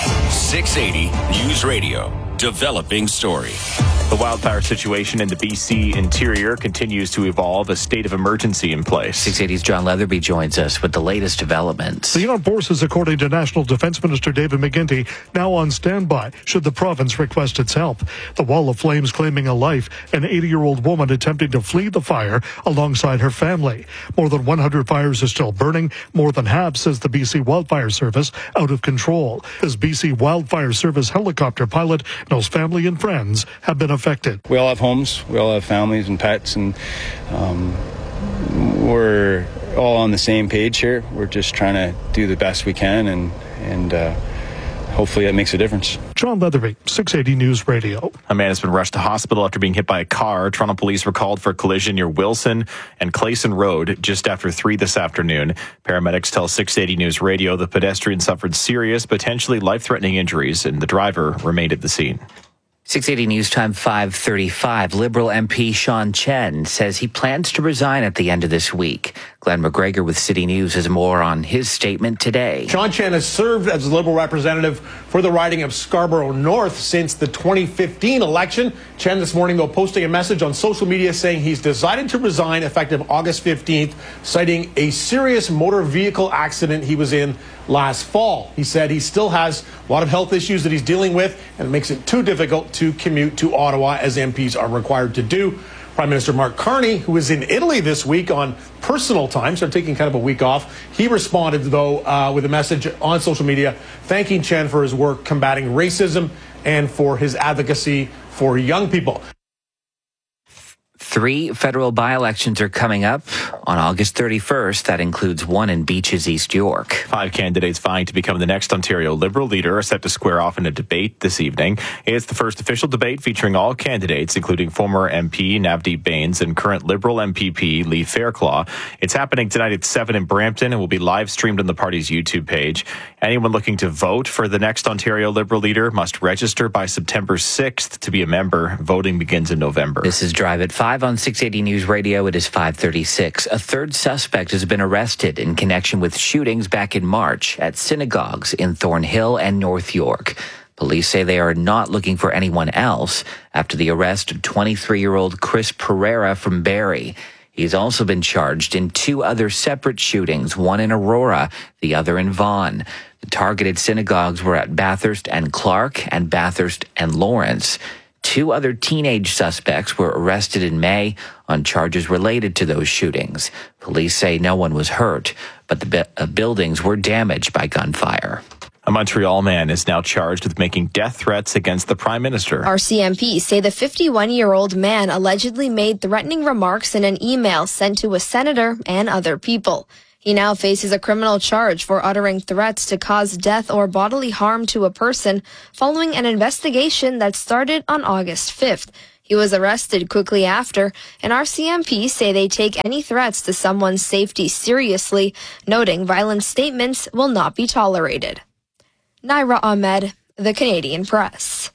680 News Radio. Developing story. The wildfire situation in the BC interior continues to evolve, a state of emergency in place. 680's John Leatherby joins us with the latest developments. The armed forces, according to National Defense Minister David McGuinty, now on standby should the province request its help. The wall of flames claiming a life, an 80-year-old woman attempting to flee the fire alongside her family. More than 100 fires are still burning. More than half, says the BC Wildfire Service, out of control. This BC Wildfire Service helicopter pilot knows family and friends have been affected. We all have homes, we all have families and pets, and we're all on the same page here. We're just trying to do the best we can, and hopefully that makes a difference. John Leatherby, 680 News Radio. A man has been rushed to hospital after being hit by a car. Toronto police were called for a collision near Wilson and Clayson Road just after 3 this afternoon. Paramedics tell 680 News Radio the pedestrian suffered serious, potentially life-threatening injuries, and the driver remained at the scene. 680 News Time, 5:35. Liberal MP Sean Chen says he plans to resign at the end of this week. Glenn McGregor with City News has more on his statement today. Sean Chen has served as the Liberal representative for the riding of Scarborough North since the 2015 election. Chen this morning, though, posting a message on social media saying he's decided to resign effective August 15th, citing a serious motor vehicle accident he was in last fall. He said he still has a lot of health issues that he's dealing with, and it makes it too difficult to commute to Ottawa as MPs are required to do. Prime Minister Mark Carney, who was in Italy this week on personal time, so taking kind of a week off, he responded, though, with a message on social media thanking Chen for his work combating racism and for his advocacy for young people. 3 federal by-elections are coming up on August 31st. That includes one in Beaches, East York. 5 candidates vying to become the next Ontario Liberal leader are set to square off in a debate this evening. It's the first official debate featuring all candidates, including former MP Navdeep Bains and current Liberal MPP Lee Fairclough. It's happening tonight at 7 in Brampton and will be live streamed on the party's YouTube page. Anyone looking to vote for the next Ontario Liberal leader must register by September 6th to be a member. Voting begins in November. This is Drive at 5 on 680 News Radio. It is 5:36. A third suspect has been arrested in connection with shootings back in March at synagogues in Thornhill and North York. Police say they are not looking for anyone else after the arrest of 23-year-old Chris Pereira from Barrie. He's also been charged in 2 other separate shootings, one in Aurora, the other in Vaughan. The targeted synagogues were at Bathurst and Clark and Bathurst and Lawrence. 2 other teenage suspects were arrested in May on charges related to those shootings. Police say no one was hurt, but the buildings were damaged by gunfire. A Montreal man is now charged with making death threats against the Prime Minister. RCMP say the 51-year-old man allegedly made threatening remarks in an email sent to a senator and other people. He now faces a criminal charge for uttering threats to cause death or bodily harm to a person following an investigation that started on August 5th. He was arrested quickly after, and RCMP say they take any threats to someone's safety seriously, noting violent statements will not be tolerated. Naira Ahmed, The Canadian Press.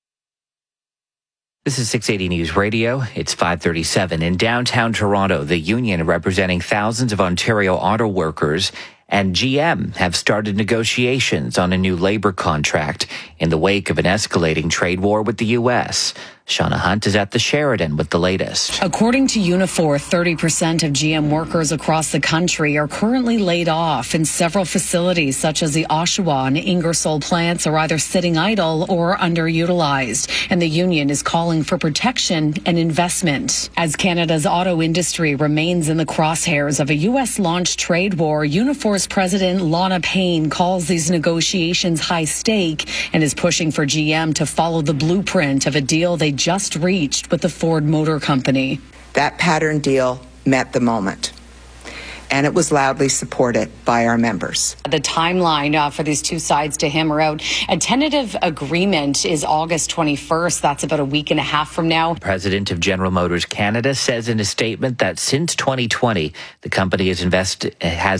This is 680 News Radio. It's 5:37. In downtown Toronto, the union representing thousands of Ontario auto workers and GM have started negotiations on a new labor contract in the wake of an escalating trade war with the U.S. Shauna Hunt is at the Sheridan with the latest. According to Unifor, 30% of GM workers across the country are currently laid off, and several facilities such as the Oshawa and Ingersoll plants are either sitting idle or underutilized, and the union is calling for protection and investment. As Canada's auto industry remains in the crosshairs of a U.S.-launched trade war, Unifor's president Lana Payne calls these negotiations high stake and is pushing for GM to follow the blueprint of a deal they just reached with the Ford Motor Company. That pattern deal met the moment, and it was loudly supported by our members. The timeline for these two sides to hammer out a tentative agreement is August 21st. That's about a week and a half from now. President of General Motors Canada says in a statement that since 2020, the company has invested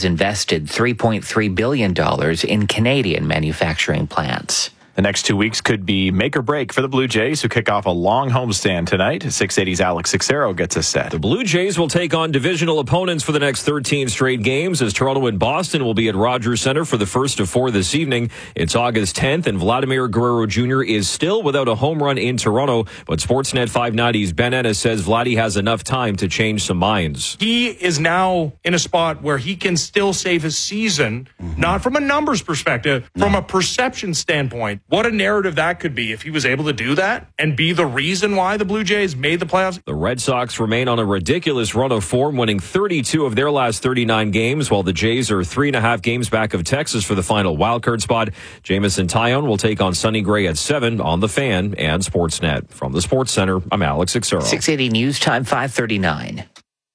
$3.3 billion in Canadian manufacturing plants. The next 2 weeks could be make or break for the Blue Jays, who kick off a long homestand tonight. 680's Alex Sixero gets us set. The Blue Jays will take on divisional opponents for the next 13 straight games, as Toronto and Boston will be at Rogers Centre for the first of 4 this evening. It's August 10th, and Vladimir Guerrero Jr. is still without a home run in Toronto, but Sportsnet 590's Ben Ennis says Vladdy has enough time to change some minds. He is now in a spot where he can still save his season, not from a numbers perspective, from a perception standpoint. What a narrative that could be if he was able to do that and be the reason why the Blue Jays made the playoffs. The Red Sox remain on a ridiculous run of form, winning 32 of their last 39 games, while the Jays are 3.5 games back of Texas for the final wildcard spot. Jamison Tyone will take on Sonny Gray at 7 on The Fan and Sportsnet. From the Sports Center, I'm Alex Sixero. 680 News Time, 5:39.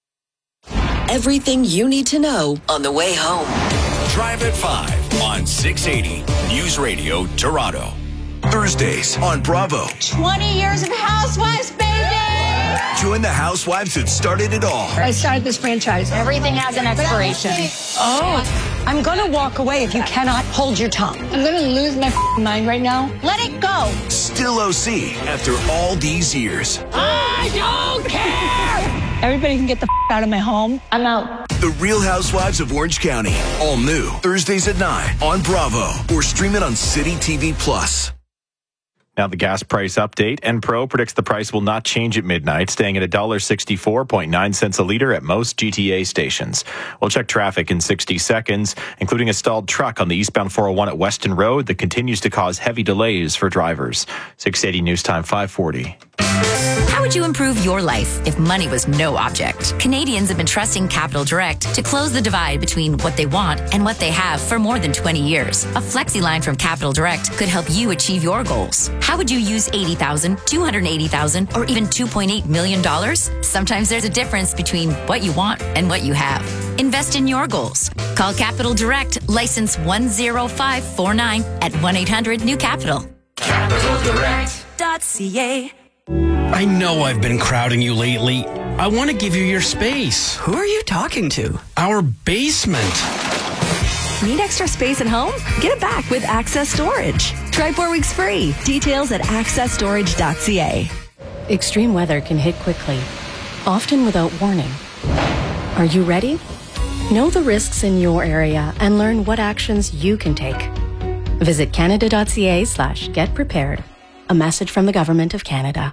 Everything you need to know on the way home. Drive at 5 on 680 News Radio Toronto. Thursdays on Bravo. 20 years of Housewives, baby! Join the housewives that started it all. I started this franchise. Everything has an expiration. Oh, I'm going to walk away if you cannot hold your tongue. I'm going to lose my mind right now. Let it go. Still OC after all these years. I don't care! Everybody can get the out of my home. I'm out. The Real Housewives of Orange County. All new. Thursdays at 9 on Bravo. Or stream it on City TV Plus. Now the gas price update. Enpro predicts the price will not change at midnight, staying at $1.64.9 a liter at most GTA stations. We'll check traffic in 60 seconds, including a stalled truck on the eastbound 401 at Weston Road that continues to cause heavy delays for drivers. 680 News Time, 540. How would you improve your life if money was no object? Canadians have been trusting Capital Direct to close the divide between what they want and what they have for more than 20 years. A flexi line from Capital Direct could help you achieve your goals. How would you use $80,000, $280,000, or even $2.8 million? Sometimes there's a difference between what you want and what you have. Invest in your goals. Call Capital Direct, license 10549 at 1-800-NEW-CAPITAL. CapitalDirect.ca. I know I've been crowding you lately. I want to give you your space. Who are you talking to? Our basement. Need extra space at home? Get it back with Access Storage. Try 4 weeks free. Details at accessstorage.ca. Extreme weather can hit quickly, often without warning. Are you ready? Know the risks in your area and learn what actions you can take. Visit canada.ca/getprepared. A message from the Government of Canada.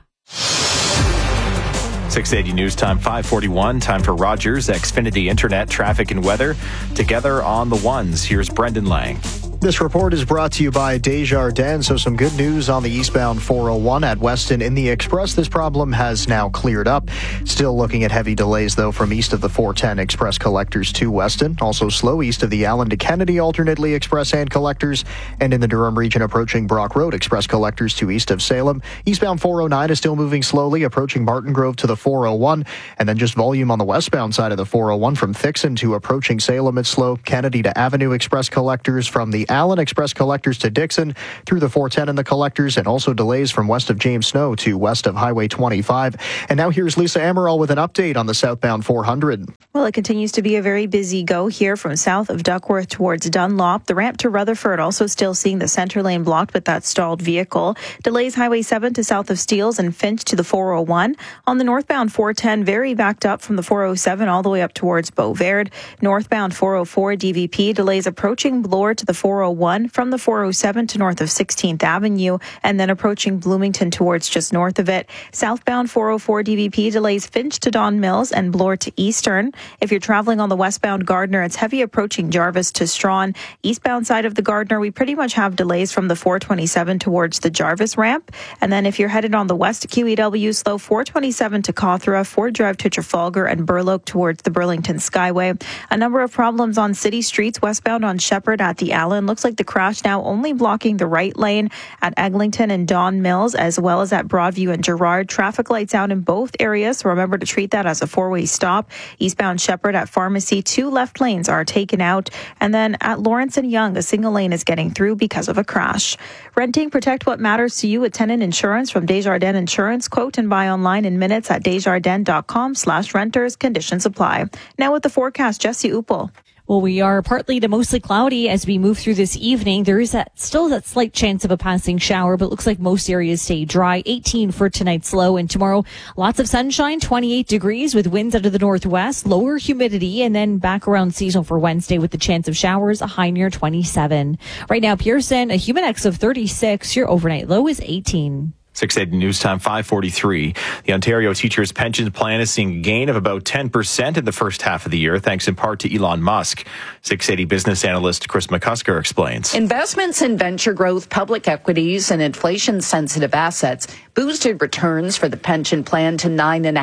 680 News Time, 5:41. Time for Rogers Xfinity Internet, traffic and weather. Together on the ones. Here's Brendan Lang. This report is brought to you by Desjardins. So some good news on the eastbound 401 at Weston in the Express. This problem has now cleared up. Still looking at heavy delays, though, from east of the 410 Express collectors to Weston. Also slow east of the Allen to Kennedy alternately Express and collectors. And in the Durham region approaching Brock Road Express collectors to east of Salem. Eastbound 409 is still moving slowly, approaching Martin Grove to the 401. And then just volume on the westbound side of the 401 from Thixon to approaching Salem. It's slow. Kennedy to Avenue Express collectors from the Allen Express collectors to Dixon through the 410 and the collectors, and also delays from west of James Snow to west of Highway 25. And now here's Lisa Amaral with an update on the southbound 400. Well, it continues to be a very busy go here from south of Duckworth towards Dunlop. The ramp to Rutherford also still seeing the center lane blocked with that stalled vehicle. Delays Highway 7 to south of Steeles and Finch to the 401. On the northbound 410, very backed up from the 407 all the way up towards Beauverde. Northbound 404 DVP delays approaching Bloor to the 401 from the 407 to north of 16th Avenue, and then approaching Bloomington towards just north of it. Southbound 404 DVP delays Finch to Don Mills and Bloor to Eastern. If you're traveling on the westbound Gardner, it's heavy approaching Jarvis to Strawn. Eastbound side of the Gardner, we pretty much have delays from the 427 towards the Jarvis ramp. And then if you're headed on the west QEW, slow 427 to Cawthra, Ford Drive to Trafalgar, and Burloak towards the Burlington Skyway. A number of problems on city streets westbound on Shepherd at the Allen. Looks like the crash now only blocking the right lane at Eglinton and Don Mills, as well as at Broadview and Gerrard. Traffic lights out in both areas, so remember to treat that as a four-way stop. Eastbound Shepherd at Pharmacy, 2 left lanes are taken out. And then at Lawrence and Yonge, a single lane is getting through because of a crash. Renting, protect what matters to you with tenant insurance from Desjardins Insurance. Quote and buy online in minutes at desjardins.com/renters. Conditions apply. Now with the forecast, Jesse Uppel. Well, we are partly to mostly cloudy as we move through this evening. There is still that slight chance of a passing shower, but it looks like most areas stay dry. 18 for tonight's low, and tomorrow lots of sunshine, 28 degrees with winds out of the northwest, lower humidity, and then back around seasonal for Wednesday with the chance of showers, a high near 27. Right now, Pearson, a Humidex of 36. Your overnight low is 18. 680 News Time, 5:43. The Ontario Teachers' Pension Plan is seeing a gain of about 10% in the first half of the year, thanks in part to Elon Musk. 680 business analyst Chris McCusker explains. Investments in venture growth, public equities, and inflation-sensitive assets boosted returns for the pension plan to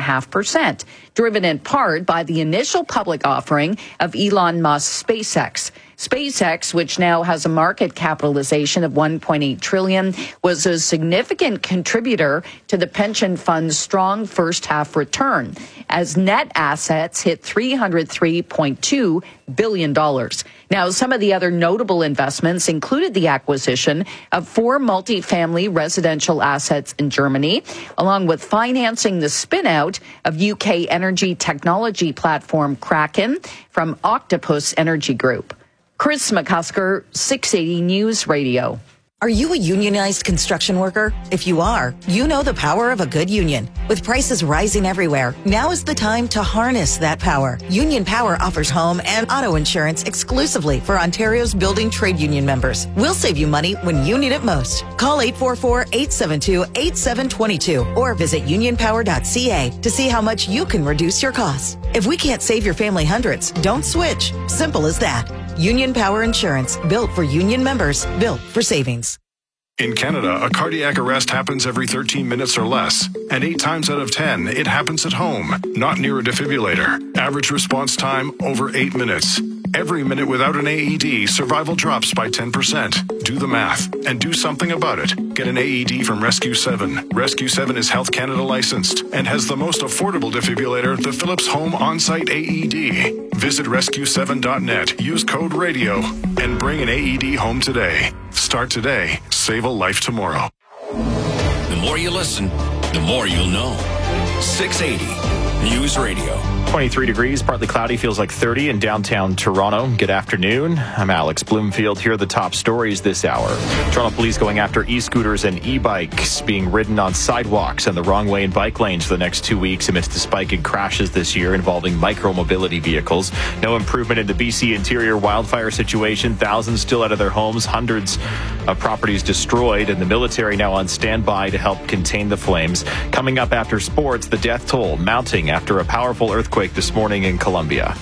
9.5%, driven in part by the initial public offering of Elon Musk's SpaceX. SpaceX, which now has a market capitalization of $1.8 trillion, was a significant contributor to the pension fund's strong first-half return, as net assets hit $303.2 billion. Now, some of the other notable investments included the acquisition of 4 multifamily residential assets in Germany, along with financing the spin-out of UK energy technology platform Kraken from Octopus Energy Group. Chris McCusker, 680 News Radio. Are you a unionized construction worker? If you are, you know the power of a good union. With prices rising everywhere, now is the time to harness that power. Union Power offers home and auto insurance exclusively for Ontario's building trade union members. We'll save you money when you need it most. Call 844-872-8722 or visit unionpower.ca to see how much you can reduce your costs. If we can't save your family hundreds, don't switch. Simple as that. Union Power Insurance, built for union members, built for savings. In Canada, a cardiac arrest happens every 13 minutes or less, and 8 times out of 10, it happens at home, not near a defibrillator. Average response time, over 8 minutes. Every minute without an AED, survival drops by 10%. Do the math and do something about it. Get an AED from Rescue 7. Rescue 7 is Health Canada licensed and has the most affordable defibrillator, the Philips Home On-Site AED. Visit rescue7.net, use code RADIO, and bring an AED home today. Start today. Save a life tomorrow. The more you listen, the more you'll know. 680 News Radio. 23 degrees, partly cloudy, feels like 30 in downtown Toronto. Good afternoon. I'm Alex Bloomfield. Here are the top stories this hour. Toronto police going after e-scooters and e-bikes being ridden on sidewalks and the wrong way in bike lanes for the next 2 weeks amidst a spike in crashes this year involving micro-mobility vehicles. No improvement in the BC interior wildfire situation. Thousands still out of their homes, hundreds of properties destroyed, and the military now on standby to help contain the flames. Coming up after sports, the death toll mounting after a powerful earthquake this morning in Colombia.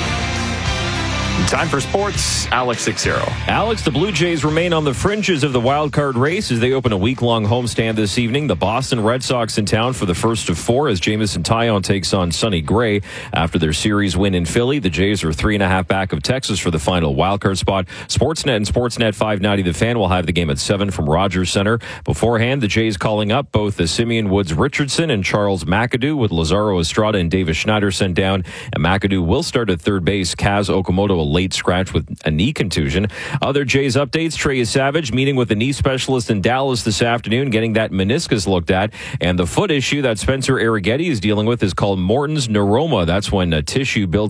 Time for sports. Alex Sixero. Alex, the Blue Jays remain on the fringes of the wild card race as they open a week-long homestand this evening. The Boston Red Sox in town for the first of 4 as Jamison Taillon takes on Sonny Gray. After their series win in Philly, the Jays are 3.5 back of Texas for the final wildcard spot. Sportsnet and Sportsnet 590 The Fan will have the game at 7 from Rogers Center. Beforehand, the Jays calling up both the Simeon Woods Richardson and Charles McAdoo with Lazaro Estrada and Davis Schneider sent down. And McAdoo will start at third base. Kaz Okamoto, a late scratch with a knee contusion. Other Jays updates, Trey Savage meeting with a knee specialist in Dallas this afternoon, getting that meniscus looked at. And the foot issue that Spencer Arrighetti is dealing with is called Morton's neuroma. That's when tissue builds